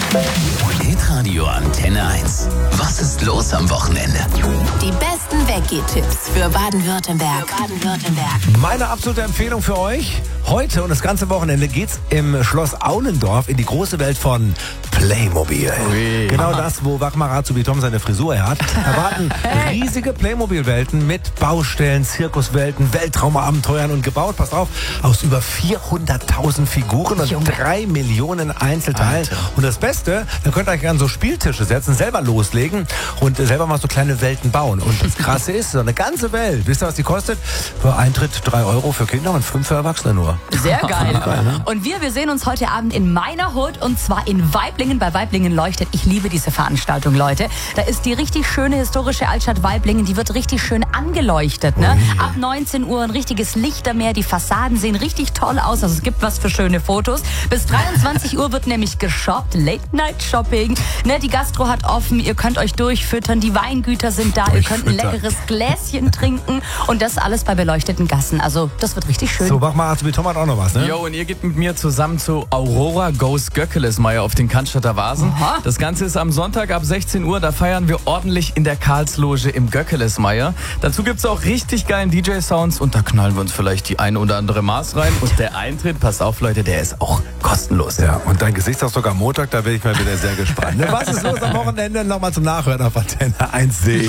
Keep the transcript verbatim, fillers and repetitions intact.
Hitradio Antenne eins. Was ist los am Wochenende? Die besten Weggehtipps für Baden-Württemberg. Für Baden-Württemberg. Meine absolute Empfehlung für euch: Heute und das ganze Wochenende geht's im Schloss Aulendorf in die große Welt von Playmobil. Ui. Genau das, wo Wachmar Azubi-Tom seine Frisur her hat. Erwarten riesige Playmobil-Welten mit Baustellen, Zirkuswelten, Weltraumabenteuern und gebaut, passt auf, aus über vierhunderttausend Figuren und drei Millionen Einzelteilen. Alter. Und das Beste, da könnt ihr euch an so Spieltische setzen, selber loslegen und selber mal so kleine Welten bauen. Und das Krasse ist, so eine ganze Welt, wisst ihr, was die kostet? Für Eintritt drei Euro für Kinder und fünf für Erwachsene nur. Sehr geil. Und wir, wir sehen uns heute Abend in meiner Hut und zwar in Waiblingen. Bei Waiblingen leuchtet. Ich liebe diese Veranstaltung, Leute. Da ist die richtig schöne historische Altstadt Waiblingen. Die wird richtig schön angeleuchtet. Ne? Oh, Ab neunzehn Uhr ein richtiges Lichtermeer. Die Fassaden sehen richtig toll aus. Also es gibt was für schöne Fotos. Bis dreiundzwanzig Uhr wird nämlich geshoppt. Late-Night-Shopping. Ne? Die Gastro hat offen. Ihr könnt euch durchfüttern. Die Weingüter sind da. Ihr könnt ein leckeres Gläschen trinken. Und das alles bei beleuchteten Gassen. Also das wird richtig schön. So, Wachmar Azubi-Tom hat auch noch was, ne? Jo, und ihr geht mit mir zusammen zu Aurora Goes Göckelesmeier auf den Cannstatter Vasen. Aha. Das Ganze ist am Sonntag ab sechzehn Uhr. Da feiern wir ordentlich in der Karlsloge im Göckelesmeier. Dazu gibt's auch richtig geilen D J-Sounds und da knallen wir uns vielleicht die eine oder andere Maß rein. Und der Eintritt, passt auf Leute, der ist auch kostenlos. Ja, und dein Gesichtsausdruck am Montag, da bin ich mal wieder sehr gespannt. Ne, was ist los am Wochenende? Nochmal zum Nachhören auf Antenne eins punkt de.